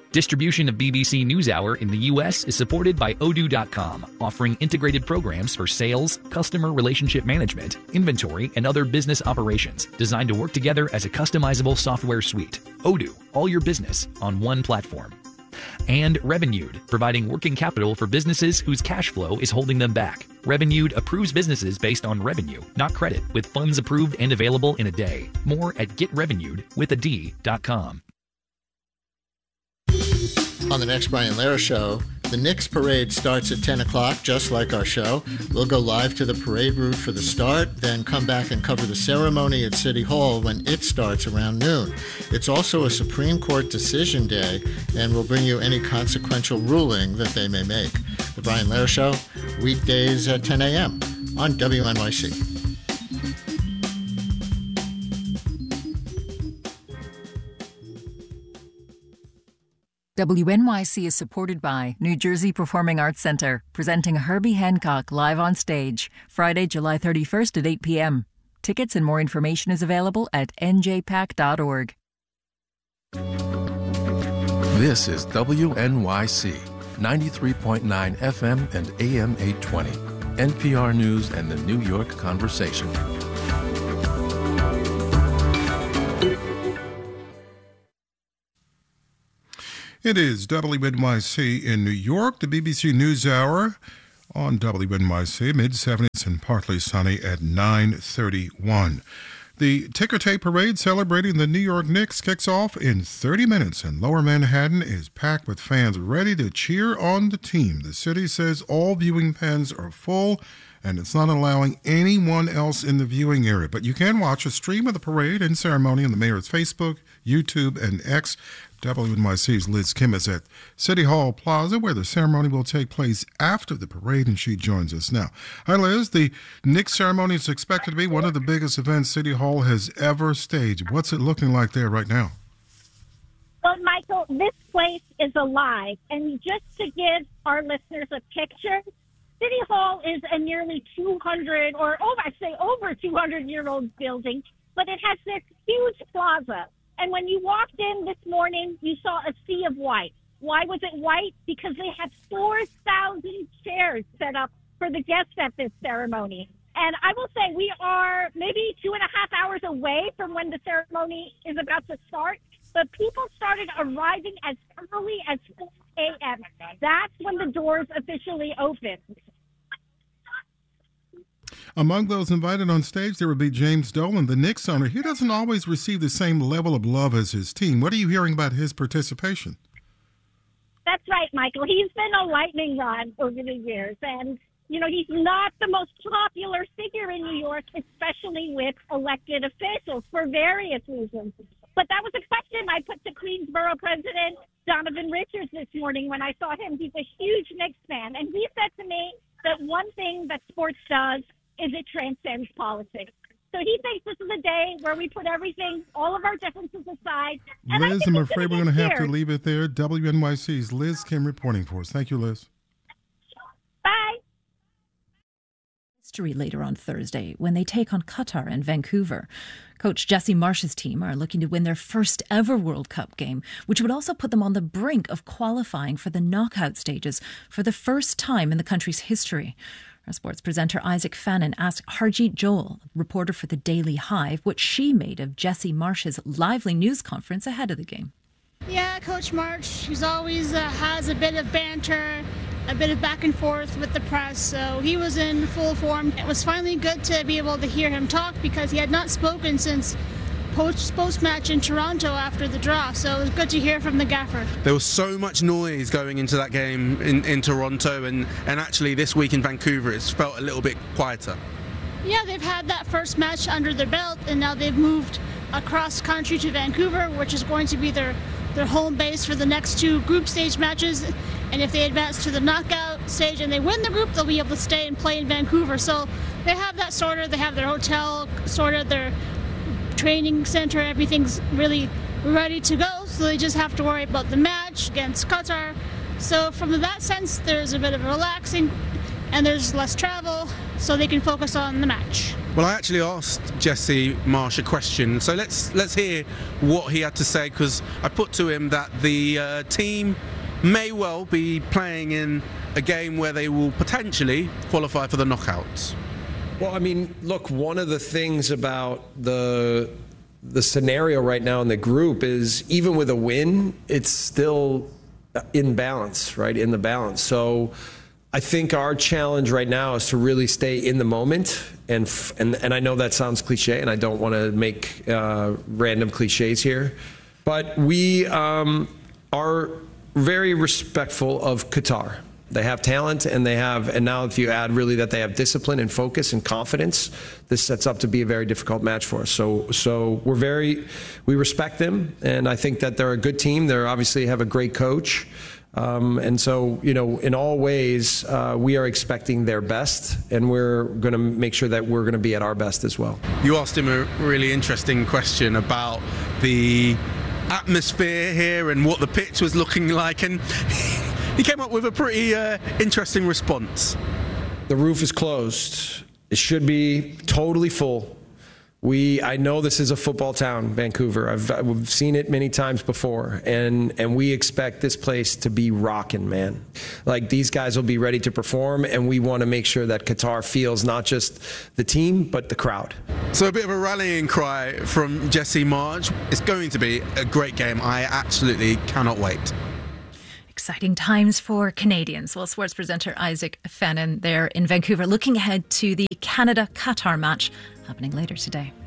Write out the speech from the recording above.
Distribution of BBC NewsHour in the U.S. is supported by Odoo.com, offering integrated programs for sales, customer relationship management, inventory, and other business operations designed to work together as a customizable software suite. Odoo, all your business on one platform. And Revenued, providing working capital for businesses whose cash flow is holding them back. Revenued approves businesses based on revenue, not credit, with funds approved and available in a day. More at getrevenued.com. On the next Brian Lehrer Show, the Knicks parade starts at 10 o'clock, just like our show. We'll go live to the parade route for the start, then come back and cover the ceremony at City Hall when it starts around noon. It's also a Supreme Court decision day, and we'll bring you any consequential ruling that they may make. The Brian Lehrer Show, weekdays at 10 a.m. on WNYC. WNYC is supported by New Jersey Performing Arts Center, presenting Herbie Hancock live on stage, Friday, July 31st at 8 p.m. Tickets and more information is available at njpac.org. This is WNYC, 93.9 FM and AM 820, NPR News and the New York Conversation. It is WNYC in New York, the BBC NewsHour on WNYC, mid-70s and partly sunny at 9:31. The ticker tape parade celebrating the New York Knicks kicks off in 30 minutes, and Lower Manhattan is packed with fans ready to cheer on the team. The city says all viewing pens are full, and it's not allowing anyone else in the viewing area. But you can watch a stream of the parade and ceremony on the mayor's Facebook, YouTube, and X. WNYC's Liz Kim is at City Hall Plaza, where the ceremony will take place after the parade, and she joins us now. Hi, Liz. The Knicks ceremony is expected to be one of the biggest events City Hall has ever staged. What's it looking like there right now? Well, Michael, this place is alive. And just to give our listeners a picture, City Hall is a nearly 200 or over 200-year-old building, but it has this huge plaza. And when you walked in this morning, you saw a sea of white. Why was it white? Because they have 4,000 chairs set up for the guests at this ceremony. And I will say we are maybe 2.5 hours away from when the ceremony is about to start. But people started arriving as early as 4 a.m. That's when the doors officially opened. Among those invited on stage, there would be James Dolan, the Knicks owner. He doesn't always receive the same level of love as his team. What are you hearing about his participation? That's right, Michael. He's been a lightning rod over the years. And, you know, he's not the most popular figure in New York, especially with elected officials for various reasons. But that was a question I put to Queensborough President Donovan Richards this morning when I saw him. He's a huge Knicks fan. And he said to me that one thing that sports does is it transcends politics. So he thinks this is a day where we put everything, all of our differences aside. And Liz, I'm afraid we're going to have to leave it there. WNYC's Liz Kim reporting for us. Thank you, Liz. Bye. History later on Thursday when they take on Qatar and Vancouver. Coach Jesse Marsh's team are looking to win their first ever World Cup game, which would also put them on the brink of qualifying for the knockout stages for the first time in the country's history. Our sports presenter Isaac Fannin asked Harjeet Joel, reporter for the Daily Hive, what she made of Jesse Marsh's lively news conference ahead of the game. Yeah, Coach Marsh, he's always has a bit of banter, a bit of back and forth with the press, so he was in full form. It was finally good to be able to hear him talk because he had not spoken since post-match in Toronto after the draw, so it was good to hear from the gaffer. There was so much noise going into that game in Toronto, and actually this week in Vancouver it's felt a little bit quieter. Yeah, they've had that first match under their belt, and now they've moved across country to Vancouver, which is going to be their home base for the next two group stage matches. And if they advance to the knockout stage and they win the group, they'll be able to stay and play in Vancouver. So they have that sorted. They have their hotel sorted, their training center, everything's really ready to go. So they just have to worry about the match against Qatar. So from that sense, there's a bit of relaxing and there's less travel, so they can focus on the match. Well, I actually asked Jesse Marsch a question, so let's hear what he had to say, because I put to him that the team may well be playing in a game where they will potentially qualify for the knockouts. Well, I mean, look, one of the things about the scenario right now in the group is even with a win, it's still in balance, right? In the balance. So I think our challenge right now is to really stay in the moment. And I know that sounds cliche, and I don't want to make random cliches here, but we are very respectful of Qatar. They have talent, and now if you add really that they have discipline and focus and confidence, this sets up to be a very difficult match for us. So we respect them, and I think that they're a good team. They obviously have a great coach. And so, in all ways, we are expecting their best, and we're going to make sure that we're going to be at our best as well. You asked him a really interesting question about the atmosphere here and what the pitch was looking like, and he came up with a pretty interesting response. The roof is closed. It should be totally full. I know this is a football town, Vancouver. I've seen it many times before, and we expect this place to be rocking, man. Like, these guys will be ready to perform, and we want to make sure that Qatar feels not just the team, but the crowd. So a bit of a rallying cry from Jesse Marsch. It's going to be a great game. I absolutely cannot wait. Exciting times for Canadians. Well, sports presenter Isaac Fannin there in Vancouver, looking ahead to the Canada-Qatar match happening later today.